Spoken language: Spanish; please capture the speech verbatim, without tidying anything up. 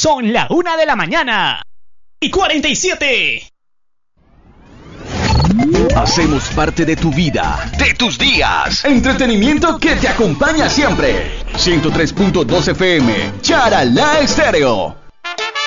Son la una de la mañana y cuarenta y siete. Hacemos parte de tu vida, de tus días. Entretenimiento que te acompaña siempre. ciento tres punto dos F M, Charalá Estéreo.